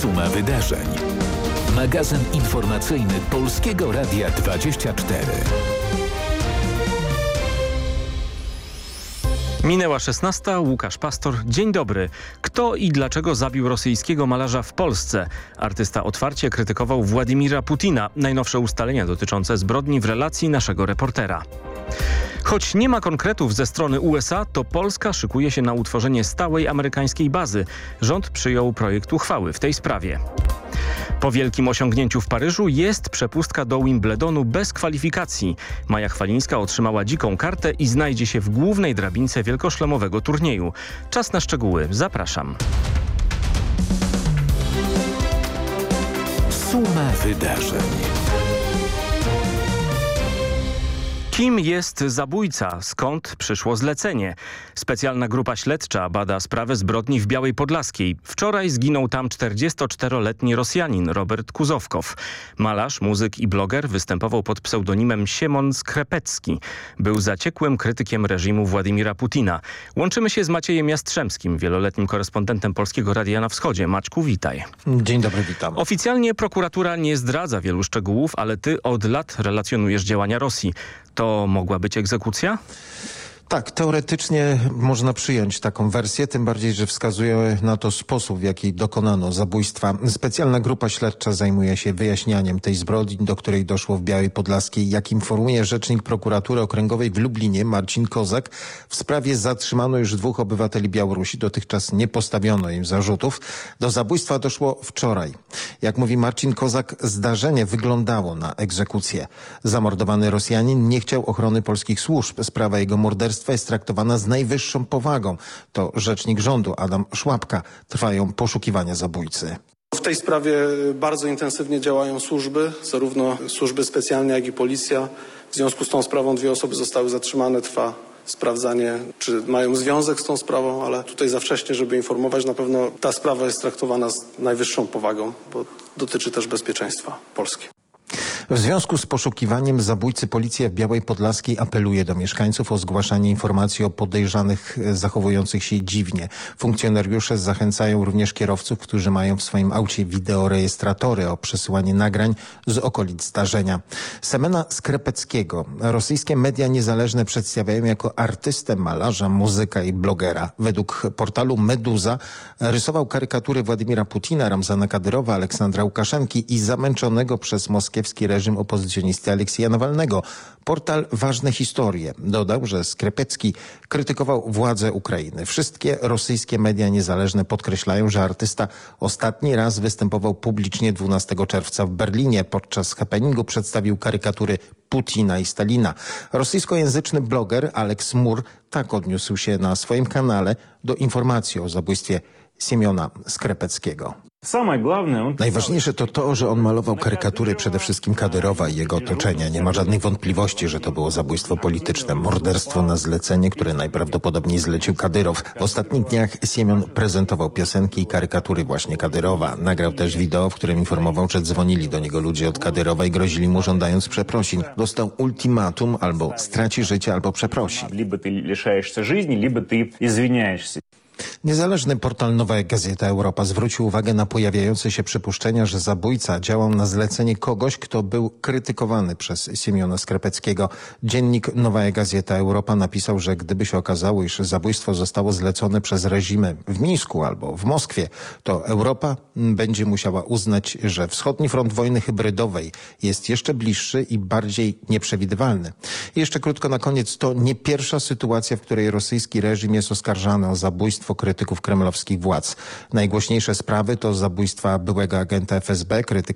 Suma wydarzeń. Magazyn informacyjny Polskiego Radia 24. Minęła 16. Łukasz Pastor. Dzień dobry. Kto i dlaczego zabił rosyjskiego malarza w Polsce? Artysta otwarcie krytykował Władimira Putina. Najnowsze ustalenia dotyczące zbrodni w relacji naszego reportera. Choć nie ma konkretów ze strony USA, to Polska szykuje się na utworzenie stałej amerykańskiej bazy. Rząd przyjął projekt uchwały w tej sprawie. Po wielkim osiągnięciu w Paryżu jest przepustka do Wimbledonu bez kwalifikacji. Maja Chwalińska otrzymała dziką kartę i znajdzie się w głównej drabince wielkoszlemowego turnieju. Czas na szczegóły. Zapraszam. Suma wydarzeń. Kim jest zabójca? Skąd przyszło zlecenie? Specjalna grupa śledcza bada sprawę zbrodni w Białej Podlaskiej. Wczoraj zginął tam 44-letni Rosjanin Robert Kuzowkow. Malarz, muzyk i bloger występował pod pseudonimem Siemon Skrepecki. Był zaciekłym krytykiem reżimu Władimira Putina. Łączymy się z Maciejem Jastrzębskim, wieloletnim korespondentem Polskiego Radia na Wschodzie. Maćku, witaj. Dzień dobry, witam. Oficjalnie prokuratura nie zdradza wielu szczegółów, ale ty od lat relacjonujesz działania Rosji. To mogła być egzekucja? Tak, teoretycznie można przyjąć taką wersję, tym bardziej, że wskazuje na to sposób, w jaki dokonano zabójstwa. Specjalna grupa śledcza zajmuje się wyjaśnianiem tej zbrodni, do której doszło w Białej Podlaskiej. Jak informuje rzecznik prokuratury okręgowej w Lublinie, Marcin Kozak, w sprawie zatrzymano już 2 obywateli Białorusi. Dotychczas nie postawiono im zarzutów. Do zabójstwa doszło wczoraj. Jak mówi Marcin Kozak, zdarzenie wyglądało na egzekucję. Zamordowany Rosjanin nie chciał ochrony polskich służb. Sprawa jego morderstwa jest traktowana z najwyższą powagą. To rzecznik rządu Adam Szłapka. Trwają poszukiwania zabójcy. W tej sprawie bardzo intensywnie działają służby, zarówno służby specjalne, jak i policja. W związku z tą sprawą 2 osoby zostały zatrzymane. Trwa sprawdzanie, czy mają związek z tą sprawą, ale tutaj za wcześnie, żeby informować. Na pewno ta sprawa jest traktowana z najwyższą powagą, bo dotyczy też bezpieczeństwa Polski. W związku z poszukiwaniem zabójcy policja w Białej Podlaskiej apeluje do mieszkańców o zgłaszanie informacji o podejrzanych zachowujących się dziwnie. Funkcjonariusze zachęcają również kierowców, którzy mają w swoim aucie wideorejestratory, o przesyłanie nagrań z okolic zdarzenia. Semena Skrepeckiego rosyjskie media niezależne przedstawiają jako artystę, malarza, muzyka i blogera. Według portalu Meduza rysował karykatury Władimira Putina, Ramzana Kadyrowa, Aleksandra Łukaszenki i zamęczonego przez moskiewski reżim opozycjonisty Aleksieja Nawalnego. Portal Ważne Historie dodał, że Skrepecki krytykował władze Ukrainy. Wszystkie rosyjskie media niezależne podkreślają, że artysta ostatni raz występował publicznie 12 czerwca w Berlinie. Podczas happeningu przedstawił karykatury Putina i Stalina. Rosyjskojęzyczny bloger Alex Mur tak odniósł się na swoim kanale do informacji o zabójstwie Siemiona Skrepeckiego. Najważniejsze to to, że on malował karykatury przede wszystkim Kadyrowa i jego otoczenia. Nie ma żadnych wątpliwości, że to było zabójstwo polityczne, morderstwo na zlecenie, które najprawdopodobniej zlecił Kadyrow. W ostatnich dniach Siemion prezentował piosenki i karykatury właśnie Kadyrowa. Nagrał też wideo, w którym informował, że dzwonili do niego ludzie od Kadyrowa i grozili mu, żądając przeprosin. Dostał ultimatum: albo straci życie, albo przeprosi. Niezależny portal Nowa Gazeta Europa zwrócił uwagę na pojawiające się przypuszczenia, że zabójca działał na zlecenie kogoś, kto był krytykowany przez Siemiona Skrepeckiego. Dziennik Nowa Gazeta Europa napisał, że gdyby się okazało, iż zabójstwo zostało zlecone przez reżimy w Mińsku albo w Moskwie, to Europa będzie musiała uznać, że wschodni front wojny hybrydowej jest jeszcze bliższy i bardziej nieprzewidywalny. I jeszcze krótko na koniec, to nie pierwsza sytuacja, w której rosyjski reżim jest oskarżany o zabójstwo krytyków kremlowskich władz. Najgłośniejsze sprawy to zabójstwa byłego agenta FSB, krytyka